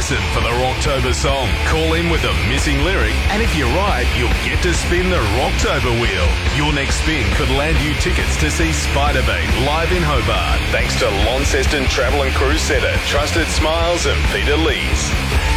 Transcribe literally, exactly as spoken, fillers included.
listen for the Rocktober song. Call in with a missing lyric, and if you're right, you'll get to spin the Rocktober wheel. Your next spin could land you tickets to see Spiderbait live in Hobart, thanks to Launceston Travel and Cruise Centre, Trusted Smiles and Peter Lees.